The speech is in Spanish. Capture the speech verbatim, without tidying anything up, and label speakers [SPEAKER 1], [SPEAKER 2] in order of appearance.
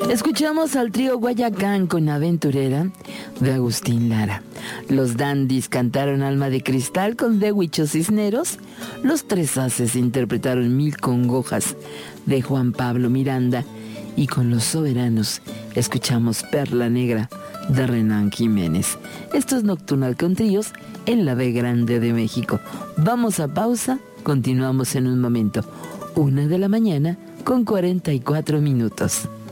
[SPEAKER 1] Escuchamos al trío Guayacán con Aventurera de Agustín Lara. Los Dandys cantaron Alma de Cristal con De Huichos Cisneros. Los Tres Haces interpretaron Mil Congojas de Juan Pablo Miranda. Y con Los Soberanos escuchamos Perla Negra de Renán Jiménez. Esto es Nocturnal con Tríos en la B Grande de México. Vamos a pausa, continuamos en un momento. Una de la mañana con cuarenta y cuatro minutos.